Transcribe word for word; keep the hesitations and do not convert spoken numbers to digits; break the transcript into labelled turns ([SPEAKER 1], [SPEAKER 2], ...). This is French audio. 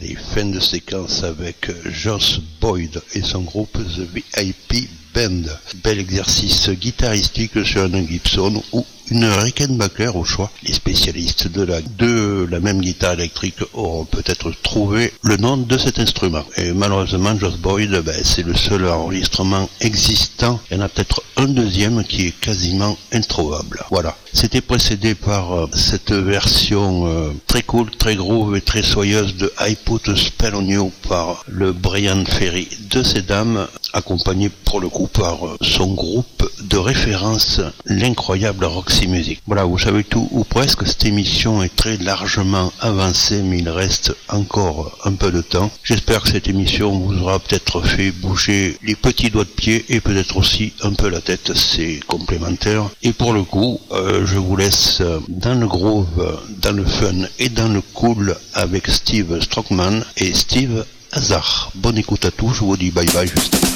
[SPEAKER 1] Allez, fin de séquence avec Joss Boyd et son groupe The V I P Band. Bel exercice guitaristique sur un Gibson ou une Rickenbacker au choix. Les spécialistes de la, de la même guitare électrique auront peut-être trouvé le nom de cet instrument. Et malheureusement, Joss Boyd, ben, c'est le seul enregistrement existant. Il y en a peut-être un deuxième qui est quasiment introuvable. Voilà. C'était précédé par euh, cette version euh, très cool, très groove et très soyeuse de I Put a Spell on You par le Brian Ferry de ces dames, accompagné pour le coup par euh, son groupe de référence, l'incroyable Roxy Music. Voilà, vous savez tout ou presque, cette émission est très largement avancée, mais il reste encore un peu de temps. J'espère que cette émission vous aura peut-être fait bouger les petits doigts de pied et peut-être aussi un peu la tête, c'est complémentaire. Et pour le coup, euh, je vous laisse dans le groove, dans le fun et dans le cool avec Steve Strockman et Steve Hazard. Bonne écoute à tous, je vous dis bye bye juste après.